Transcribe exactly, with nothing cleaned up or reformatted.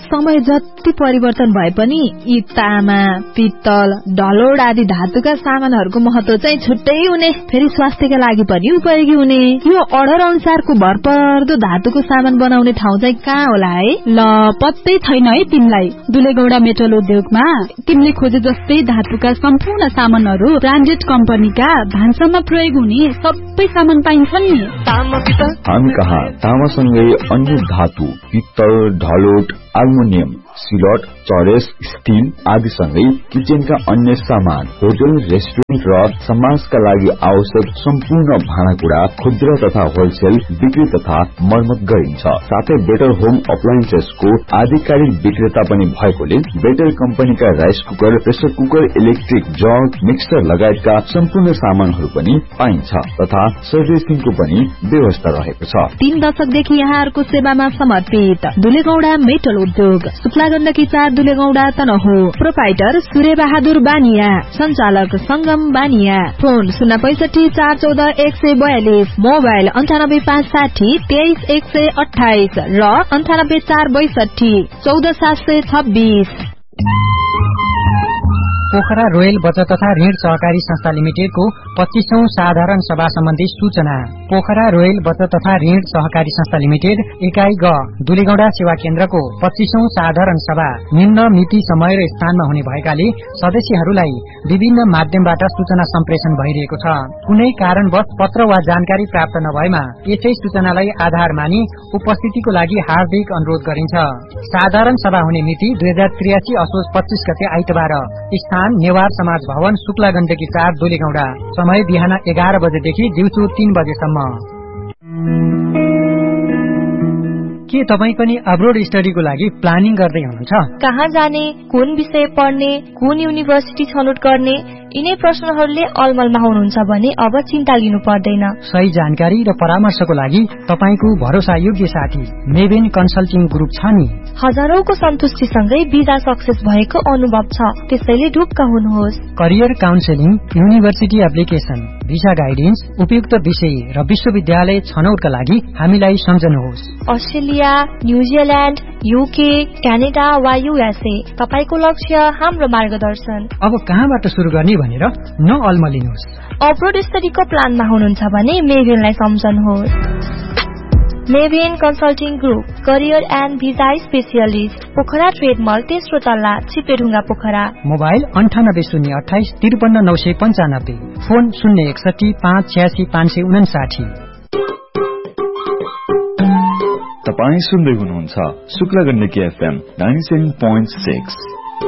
समय जति परिवर्तन भए पनि यी तामा, पित्तल, ढलोड आदि धातुका सामानहरूको महत्व चाहिँ छुट्टै हुने, फेरि स्वास्थ्यका लागि पनि उपयोगी हुने। यो अर्डर अनुसारको भरपर्दो धातुको सामान बनाउने ठाउँ चाहिँ कहाँ होला है? ल पत्तै छैन है तिमीलाई। दुलेगौडा मेटल उद्योगमा तिमीले खोजे जस्तै धातुका सम्पूर्ण सामानहरू ब्रान्डेड कम्पनीका भान्सामा प्रयोग हुने सबै सामान पाइन्छन् नि। हामी कहाँ तामासँगै अन्य धातु, पित्तल, ढलोट, एल्युमिनियम, सिलट, चरेस, स्टील आदि सँगै किचनका अन्य सामान, होटल, रेस्टुरेन्ट र समाजका लागि आवश्यक सम्पूर्ण भाँडाकुँडा खुद्रा तथा होलसेल बिक्री तथा मर्मत गरिन्छ। साथै बेटर होम अप्लायन्सेसको आधिकारिक विक्रेता पनि भएकोले बेटर कम्पनीका rice cooker, pressure cooker, electric jug, mixer लगायतका सम्पूर्ण सामानहरू पनि पाइन्छ तथा सर्भिसिङको पनि व्यवस्था रहेको छ। तीन दशकदेखि यहाँहरूको सेवामा समर्पित दुलेगौडा मेटल उद्योग, शुक्ला गण्डकी चार दुलेगौडा तनहु। प्रोपाइटर सूर्य बहादुर बानिया, संचालक संगम बानिया। फोन शून्य पैंसठी चार चौध एक सय बयालिस, मोबाइल अन्ठानब्बे पाँच साठी तेइस एक सय अठाइस र अन्ठानब्बे चार बैसठी चौध सात सय छब्बीस। पोखरा रोयल बचत तथा ऋण सहकारी संस्था लिमिटेडको पच्चीसौं साधारण सभा सम्बन्धी सूचना। पोखरा रोयल बचत तथा ऋण सहकारी संस्था लिमिटेड इकाई ग दुलेगौडा सेवा केन्द्रको पच्चीसौं साधारण सभा निम्न मिति, समय र स्थानमा हुने भएकाले सदस्यहरूलाई विभिन्न माध्यमबाट सूचना सम्प्रेषण भइरहेको छ। कुनै कारणवश पत्र वा जानकारी प्राप्त नभएमा यसै सूचनालाई आधार मानि उपस्थितिको लागि हार्दिक अनुरोध गरिन्छ। साधारण सभा हुने मिति दुई हजार त्रियासी असोज पच्चीस गते आइतबार। स्थान नेवार समाज भवन, शुक्ला गण्डकी चार दुलेगौडा। समय बिहान एघार बजेदेखि दिउँसो तीन बजेसम्म। के तपाई पनि अब्रोड स्टडीको लागि प्लानिङ गर्दै हुनुहुन्छ? कहाँ जाने, कुन विषय पढ्ने, कुन युनिभर्सिटी छनौट गर्ने, यिनै प्रश्नहरूले अलमलमा हुनुहुन्छ भने अब चिन्ता लिनु पर्दैन। सही जानकारी र परामर्शको लागि तपाईको भरोसायोग्य साथी मेभेन कन्सल्टिङ ग्रुप छ नि। हजारौंको सन्तुष्टिसँगै भिजा सक्सेस भएको अनुभव छ, त्यसैले ढुक्क हुनुहोस्। Career counselling, university application, visa guidance, उपयुक्त विषय र विश्वविद्यालय छनौटका लागि हामीलाई सम्झनुहोस्। अस्ट्रेलिया, न्यूजील्याण्ड, युके, क्यानाडा वा युएसए, तपाईको लक्ष्य हाम्रो मार्गदर्शन। अब कहाँबाट सुरु गर्ने भनेर नअल्मलिनुहोस्। अब्रोड स्टडीको प्लानमा हुनुहुन्छ भने मेभेनलाई सम्झनुहोस्। मेभेन consulting group, career and visa specialist, Pokhara trade मल, तेस्रो तल्ला, चिप्लेढुङ्गा, पोखरा। मोबाइल अन्ठानब्बे शून्य अठाइस त्रिपन्न नौ सय पञ्चानब्बे। फोन शून्य एकसठी पाँच छ्यासी पाँच सय उनासाठी। तपाईँ सुन्दै हुनुहुन्छ Shukla Gandaki FM ninety seven point six.